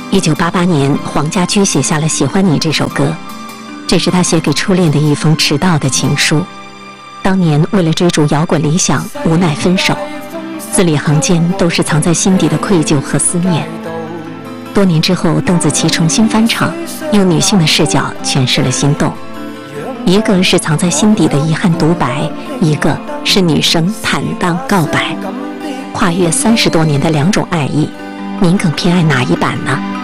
1988年，黄家驹写下了《喜欢你》这首歌，这是他写给初恋的一封迟到的情书。当年为了追逐摇滚理想，无奈分手，字里行间都是藏在心底的愧疚和思念。多年之后，邓紫棋重新翻唱，用女性的视角诠释了心动。一个是藏在心底的遗憾独白，一个是女生坦荡告白，跨越30多年的两种爱意，您更偏爱哪一版呢？